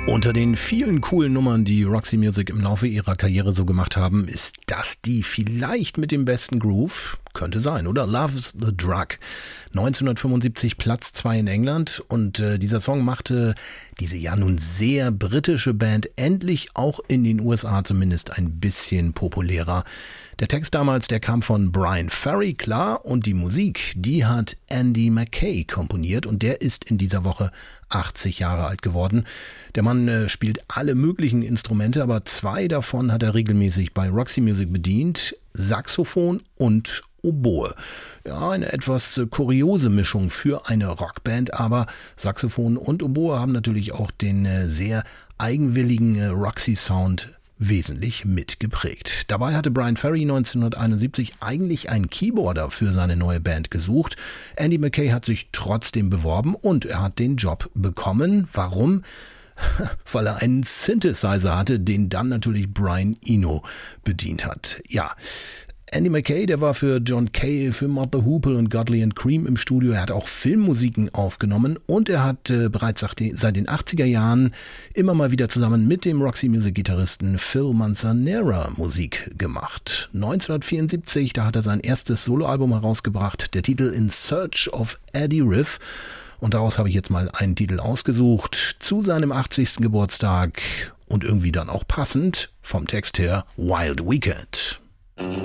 Unter den vielen coolen Nummern, die Roxy Music im Laufe ihrer Karriere so gemacht haben, ist das die vielleicht mit dem besten Groove? Könnte sein, oder? Love is the Drug. 1975 Platz 2 in England und dieser Song machte diese ja nun sehr britische Band endlich auch in den USA zumindest ein bisschen populärer. Der Text damals, der kam von Bryan Ferry, klar, und die Musik, die hat Andy Mackay komponiert und der ist in dieser Woche 80 Jahre alt geworden. Der Mann spielt alle möglichen Instrumente, aber 2 davon hat er regelmäßig bei Roxy Music bedient, Saxophon und Oboe. Ja, eine etwas kuriose Mischung für eine Rockband, aber Saxophon und Oboe haben natürlich auch den sehr eigenwilligen Roxy-Sound wesentlich mitgeprägt. Dabei hatte Bryan Ferry 1971 eigentlich einen Keyboarder für seine neue Band gesucht. Andy Mackay hat sich trotzdem beworben und er hat den Job bekommen. Warum? Weil er einen Synthesizer hatte, den dann natürlich Brian Eno bedient hat. Ja, Andy Mackay, der war für John Cale, für Mott the Hoople und Godley and Cream im Studio. Er hat auch Filmmusiken aufgenommen und er hat bereits seit den 80er Jahren immer mal wieder zusammen mit dem Roxy Music Gitarristen Phil Manzanera Musik gemacht. 1974, da hat er sein erstes Soloalbum herausgebracht, der Titel In Search of Eddie Riff. Und daraus habe ich jetzt mal einen Titel ausgesucht zu seinem 80. Geburtstag und irgendwie dann auch passend vom Text her Wild Weekend.